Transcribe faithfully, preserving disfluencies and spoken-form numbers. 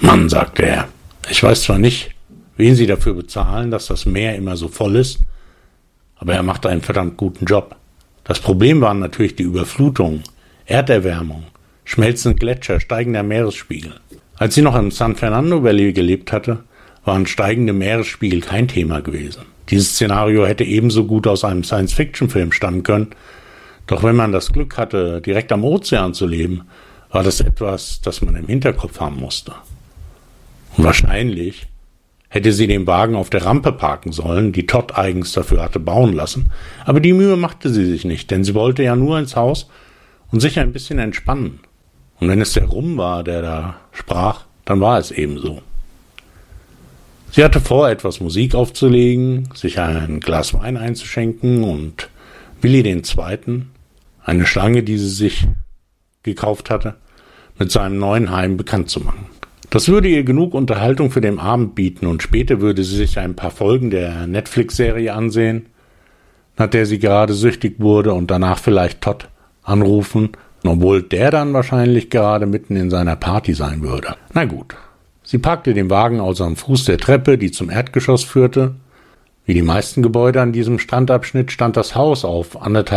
Mann, sagte er, ich weiß zwar nicht, wen Sie dafür bezahlen, dass das Meer immer so voll ist, aber er macht einen verdammt guten Job. Das Problem waren natürlich die Überflutungen, Erderwärmung, schmelzende Gletscher, steigender Meeresspiegel. Als sie noch im San Fernando Valley gelebt hatte, waren steigende Meeresspiegel kein Thema gewesen. Dieses Szenario hätte ebenso gut aus einem Science-Fiction-Film stammen können, doch wenn man das Glück hatte, direkt am Ozean zu leben, war das etwas, das man im Hinterkopf haben musste. Und wahrscheinlich hätte sie den Wagen auf der Rampe parken sollen, die Todd eigens dafür hatte bauen lassen, aber die Mühe machte sie sich nicht, denn sie wollte ja nur ins Haus und sich ein bisschen entspannen. Und wenn es der Rum war, der da sprach, dann war es eben so. Sie hatte vor, etwas Musik aufzulegen, sich ein Glas Wein einzuschenken und Willi den Zweiten, eine Schlange, die sie sich gekauft hatte, mit seinem neuen Heim bekannt zu machen. Das würde ihr genug Unterhaltung für den Abend bieten und später würde sie sich ein paar Folgen der Netflix-Serie ansehen, nach der sie gerade süchtig wurde, und danach vielleicht Todd anrufen, obwohl der dann wahrscheinlich gerade mitten in seiner Party sein würde. Na gut, sie parkte den Wagen also am Fuß der Treppe, die zum Erdgeschoss führte. Wie die meisten Gebäude an diesem Strandabschnitt stand das Haus auf anderthalb